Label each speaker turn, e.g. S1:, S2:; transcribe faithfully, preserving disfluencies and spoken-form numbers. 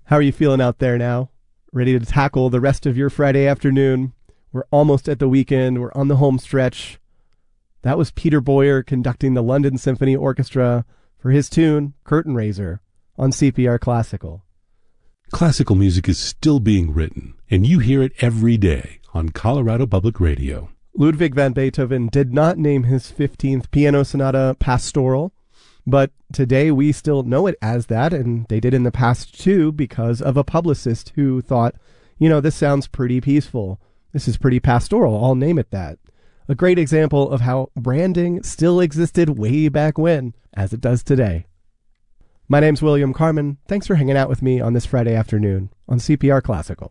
S1: How are you feeling out there now? Ready to tackle the rest of your Friday afternoon? We're almost at the weekend. We're on the home stretch. That was Peter Boyer conducting the London Symphony Orchestra for his tune, Curtain Raiser, on C P R Classical.
S2: Classical music is still being written, and you hear it every day on Colorado Public Radio.
S1: Ludwig van Beethoven did not name his fifteenth piano sonata Pastoral, but today we still know it as that, and they did in the past too because of a publicist who thought, you know, this sounds pretty peaceful. This is pretty pastoral. I'll name it that. A great example of how branding still existed way back when, as it does today. My name's William Carmen. Thanks for hanging out with me on this Friday afternoon on C P R Classical.